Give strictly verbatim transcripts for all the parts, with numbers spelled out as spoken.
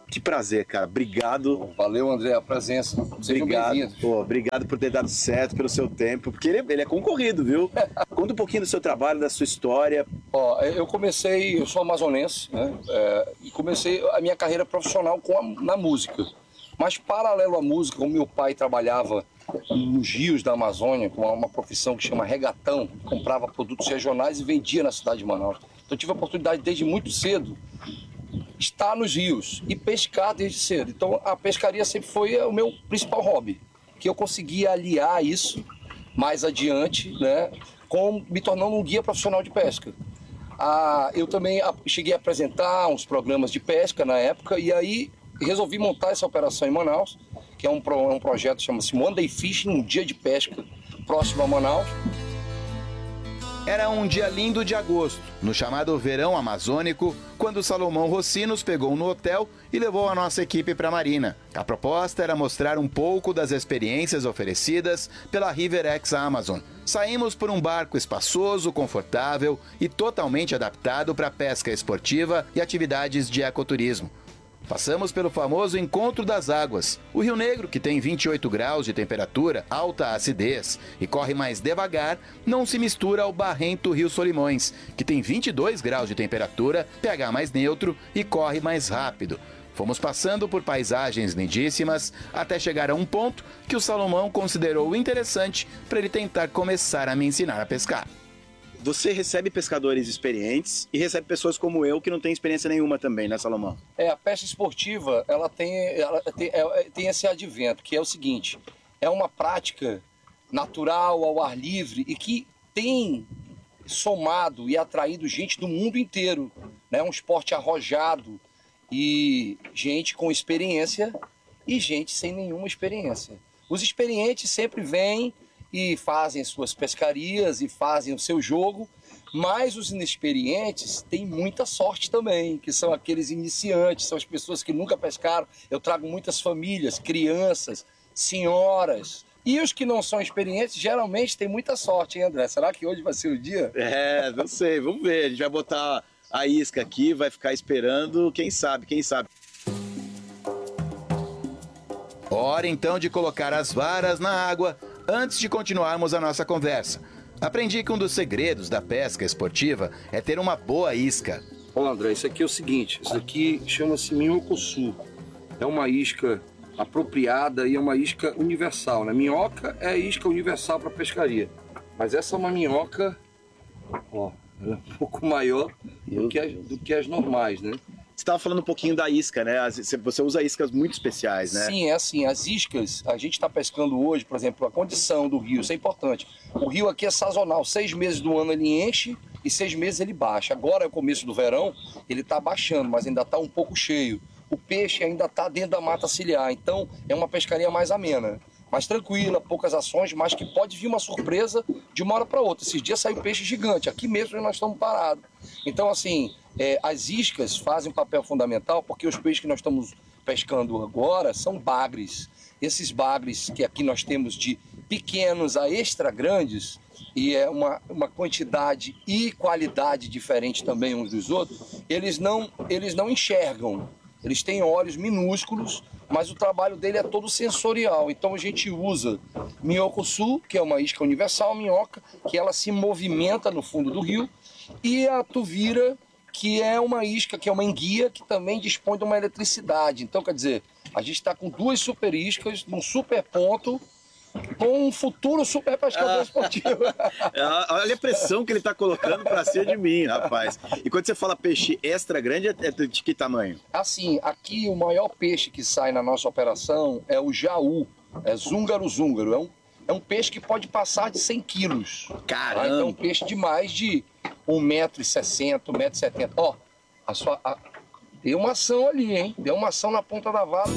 Que prazer, cara. Obrigado. Valeu, André, a presença. Sejam bem-vindos. Obrigado por ter dado certo, pelo seu tempo, porque ele, ele é concorrido, viu? Conta um pouquinho do seu trabalho, da sua história. Ó, eu comecei, eu sou amazonense, né? É, e comecei a minha carreira profissional com a, na música. Mas paralelo à música, como meu pai trabalhava nos rios da Amazônia, com uma profissão que chama regatão, comprava produtos regionais e vendia na cidade de Manaus. Então eu tive a oportunidade desde muito cedo estar nos rios e pescar desde cedo. Então a pescaria sempre foi o meu principal hobby, que eu conseguia aliar isso mais adiante, né, com me tornando um guia profissional de pesca. Ah, eu também cheguei a apresentar uns programas de pesca na época e aí resolvi montar essa operação em Manaus, que é um, pro, um projeto que chama-se One Day Fishing, um dia de pesca próximo a Manaus. Era um dia lindo de agosto, no chamado verão amazônico, quando Salomão Rossi nos pegou no hotel e levou a nossa equipe para a marina. A proposta era mostrar um pouco das experiências oferecidas pela RiverX Amazon. Saímos por um barco espaçoso, confortável e totalmente adaptado para pesca esportiva e atividades de ecoturismo. Passamos pelo famoso Encontro das Águas, o Rio Negro, que tem vinte e oito graus de temperatura, alta acidez e corre mais devagar, não se mistura ao barrento Rio Solimões, que tem vinte e dois graus de temperatura, pH mais neutro e corre mais rápido. Fomos passando por paisagens lindíssimas até chegar a um ponto que o Salomão considerou interessante para ele tentar começar a me ensinar a pescar. Você recebe pescadores experientes e recebe pessoas como eu que não tem experiência nenhuma também, né, Salomão? É, a pesca esportiva, ela tem, ela tem, é, tem esse advento, que é o seguinte, é uma prática natural, ao ar livre e que tem somado e atraído gente do mundo inteiro, né? Um esporte arrojado e gente com experiência e gente sem nenhuma experiência. Os experientes sempre vêm e fazem suas pescarias e fazem o seu jogo, mas os inexperientes têm muita sorte também, que são aqueles iniciantes, são as pessoas que nunca pescaram. Eu trago muitas famílias, crianças, senhoras. E os que não são experientes geralmente têm muita sorte, hein, André? Será que hoje vai ser o dia? É, não sei, vamos ver. A gente vai botar a isca aqui, vai ficar esperando, quem sabe, quem sabe. Hora então de colocar as varas na água antes de continuarmos a nossa conversa. Aprendi que um dos segredos da pesca esportiva é ter uma boa isca. Olha, André, isso aqui é o seguinte, isso aqui chama-se minhocosu. É uma isca apropriada e é uma isca universal, né? Minhoca é a isca universal para pescaria, mas essa é uma minhoca, ó, ela é um pouco maior do que as, do que as normais, né? Você estava falando um pouquinho da isca, né? Você usa iscas muito especiais, né? Sim, é assim, as iscas, a gente está pescando hoje, por exemplo, a condição do rio, isso é importante. O rio aqui é sazonal, seis meses do ano ele enche e seis meses ele baixa. Agora é o começo do verão, ele está baixando, mas ainda está um pouco cheio. O peixe ainda está dentro da mata ciliar, então é uma pescaria mais amena, mais tranquila, poucas ações, mas que pode vir uma surpresa de uma hora para outra. Esses dias saiu peixe gigante, aqui mesmo nós estamos parados. Então, assim, é, as iscas fazem um papel fundamental porque os peixes que nós estamos pescando agora são bagres. Esses bagres que aqui nós temos de pequenos a extra grandes, e é uma, uma quantidade e qualidade diferente também uns dos outros, eles não, eles não enxergam. Eles têm olhos minúsculos, mas o trabalho dele é todo sensorial. Então a gente usa minhocosu, que é uma isca universal, minhoca, que ela se movimenta no fundo do rio, e a tuvira, que é uma isca, que é uma enguia, que também dispõe de uma eletricidade. Então, quer dizer, a gente está com duas super iscas, num super ponto, com um futuro super pescador esportivo. Olha a pressão que ele está colocando para cima de mim, rapaz. E quando você fala peixe extra grande, é de que tamanho? Assim, aqui o maior peixe que sai na nossa operação é o jaú, é zúngaro-zúngaro. É um, é um peixe que pode passar de cem quilos. Caramba! Ah, então é um peixe de mais de um metro e sessenta, um metro e setenta. Ó, a sua, a, deu uma ação ali, hein? Deu uma ação na ponta da vara.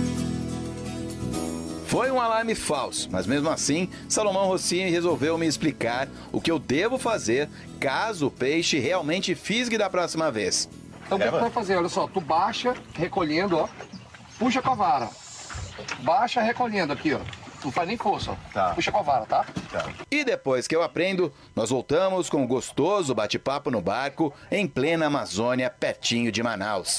Foi um alarme falso, mas mesmo assim, Salomão Rossi resolveu me explicar o que eu devo fazer caso o peixe realmente fisgue da próxima vez. Então o que, é, que tu vai fazer? Olha só, tu baixa, recolhendo, ó, puxa com a vara. Baixa, recolhendo aqui, ó. Não faz nem força, ó. Tá. Puxa com a vara, tá? Tá. E depois que eu aprendo, nós voltamos com um gostoso bate-papo no barco, em plena Amazônia, pertinho de Manaus.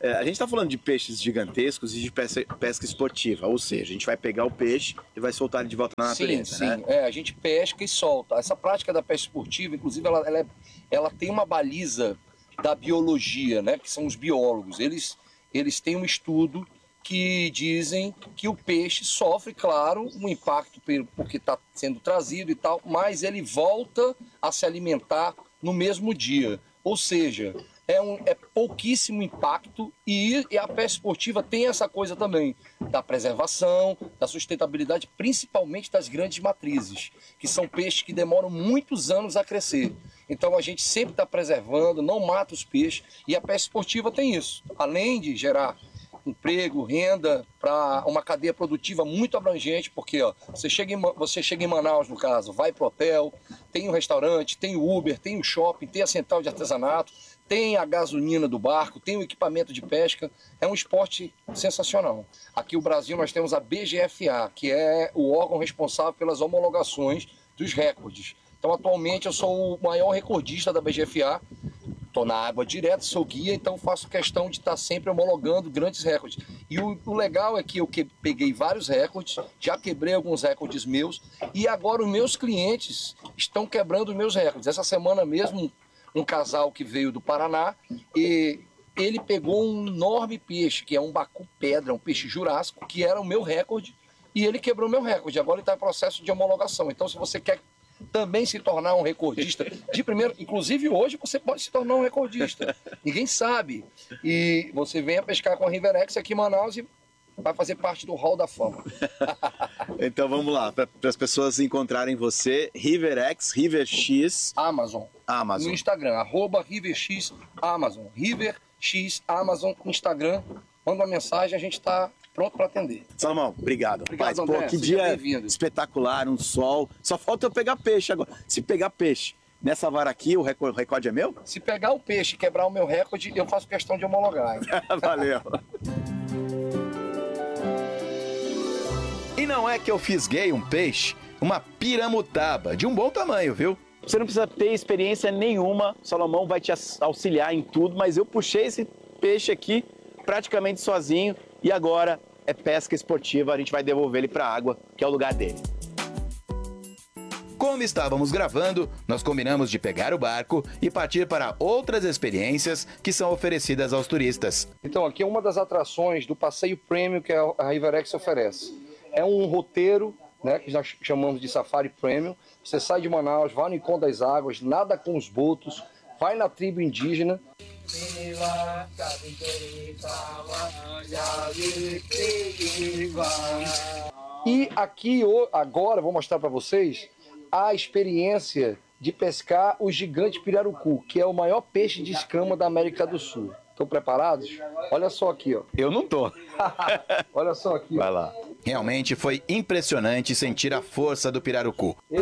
É, a gente tá falando de peixes gigantescos e de pesca, pesca esportiva, ou seja, a gente vai pegar o peixe e vai soltar ele de volta na natureza, sim, né? Sim, é, a gente pesca e solta. Essa prática da pesca esportiva, inclusive, ela, ela, é, ela tem uma baliza da biologia, né? Que são os biólogos. Eles, eles têm um estudo que dizem que o peixe sofre, claro, um impacto porque está sendo trazido e tal, mas ele volta a se alimentar no mesmo dia. Ou seja, é, um, é pouquíssimo impacto e, e a pesca esportiva tem essa coisa também da preservação, da sustentabilidade, principalmente das grandes matrizes, que são peixes que demoram muitos anos a crescer. Então a gente sempre está preservando, não mata os peixes, e a pesca esportiva tem isso. Além de gerar emprego, renda, para uma cadeia produtiva muito abrangente, porque ó, você, chega em, você chega em Manaus, no caso, vai para o hotel, tem um restaurante, tem o Uber, tem o shopping, tem a central de artesanato, tem a gasolina do barco, tem o equipamento de pesca, é um esporte sensacional. Aqui no Brasil nós temos a B G F A, que é o órgão responsável pelas homologações dos recordes. Então atualmente eu sou o maior recordista da B G F A, estou na água direto, sou guia, então faço questão de estar sempre homologando grandes recordes. E o, o legal é que eu que, peguei vários recordes, já quebrei alguns recordes meus, e agora os meus clientes estão quebrando os meus recordes. Essa semana mesmo, um, um casal que veio do Paraná, e ele pegou um enorme peixe, que é um bacu-pedra, um peixe jurássico, que era o meu recorde, e ele quebrou o meu recorde. Agora ele está em processo de homologação. Então, se você quer também se tornar um recordista de primeiro, inclusive hoje você pode se tornar um recordista, ninguém sabe, e você vem a pescar com a Riverex aqui em Manaus e vai fazer parte do Hall da Fama. Então vamos lá, para as pessoas encontrarem você, Riverex, RiverX Amazon, Amazon. No Instagram, arroba RiverX Amazon, RiverX Amazon, Instagram, manda uma mensagem, a gente está pronto para atender. Salomão, obrigado. Obrigado, Rapaz, André. pô, que Seja dia bem-vindo. espetacular, um sol. Só falta eu pegar peixe agora. Se pegar peixe nessa vara aqui, o recorde, o recorde é meu? Se pegar o peixe e quebrar o meu recorde, eu faço questão de homologar. Valeu. E não é que eu fisguei um peixe, uma piramutaba, de um bom tamanho, viu? Você não precisa ter experiência nenhuma, o Salomão vai te auxiliar em tudo, mas eu puxei esse peixe aqui praticamente sozinho e agora é pesca esportiva, a gente vai devolver ele para a água, que é o lugar dele. Como estávamos gravando, nós combinamos de pegar o barco e partir para outras experiências que são oferecidas aos turistas. Então, aqui é uma das atrações do passeio premium que a Riverex oferece. É um roteiro, né, que nós chamamos de Safari Premium. Você sai de Manaus, vai no Encontro das Águas, nada com os botos, vai na tribo indígena. E aqui, agora, vou mostrar para vocês a experiência de pescar o gigante pirarucu, que é o maior peixe de escama da América do Sul. Estão preparados? Olha só aqui, ó. Eu não tô. Olha só aqui. Vai lá. Realmente foi impressionante sentir a força do pirarucu. E...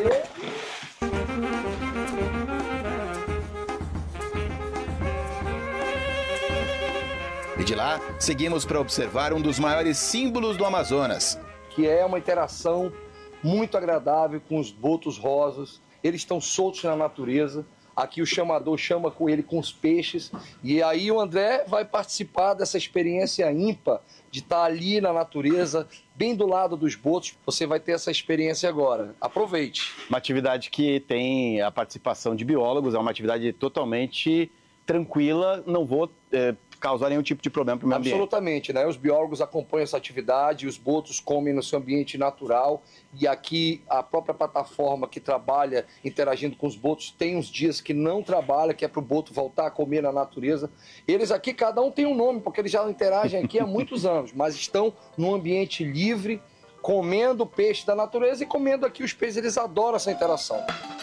E de lá, seguimos para observar um dos maiores símbolos do Amazonas. Que é uma interação muito agradável com os botos rosas. Eles estão soltos na natureza. Aqui o chamador chama com ele com os peixes. E aí o André vai participar dessa experiência ímpar de estar ali na natureza, bem do lado dos botos. Você vai ter essa experiência agora. Aproveite. Uma atividade que tem a participação de biólogos, é uma atividade totalmente tranquila, não vou é, causar nenhum tipo de problema para o meio ambiente. Absolutamente, né? Os biólogos acompanham essa atividade, os botos comem no seu ambiente natural e aqui a própria plataforma que trabalha interagindo com os botos tem uns dias que não trabalha, que é para o boto voltar a comer na natureza. Eles aqui, cada um tem um nome, porque eles já interagem aqui há muitos anos, mas estão num ambiente livre, comendo peixe da natureza e comendo aqui os peixes. Eles adoram essa interação.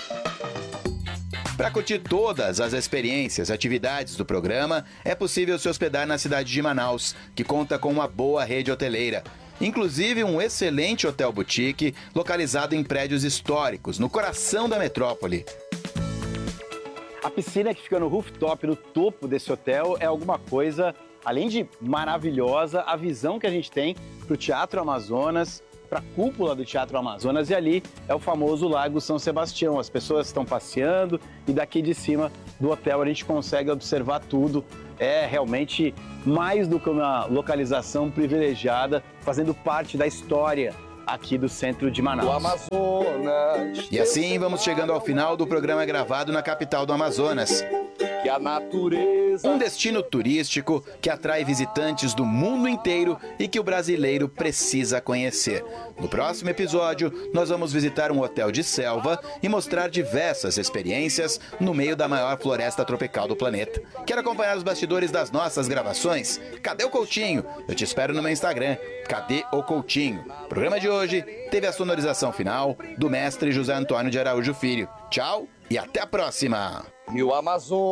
Para curtir todas as experiências e atividades do programa, é possível se hospedar na cidade de Manaus, que conta com uma boa rede hoteleira. Inclusive um excelente hotel boutique, localizado em prédios históricos, no coração da metrópole. A piscina que fica no rooftop, no topo desse hotel, é alguma coisa, além de maravilhosa, a visão que a gente tem para o Teatro Amazonas, para a cúpula do Teatro Amazonas, e ali é o famoso Lago São Sebastião. As pessoas estão passeando e daqui de cima do hotel a gente consegue observar tudo. é realmente mais do que uma localização privilegiada, fazendo parte da história aqui do centro de Manaus. O Amazonas. E assim vamos chegando ao final do programa gravado na capital do Amazonas. Que a natureza... Um destino turístico que atrai visitantes do mundo inteiro e que o brasileiro precisa conhecer. No próximo episódio, nós vamos visitar um hotel de selva e mostrar diversas experiências no meio da maior floresta tropical do planeta. Quer acompanhar os bastidores das nossas gravações? Cadê o Coutinho? Eu te espero no meu Instagram. Cadê o Coutinho? O programa de hoje teve a sonorização final do mestre José Antônio de Araújo Filho. Tchau e até a próxima! Rio Amazonas.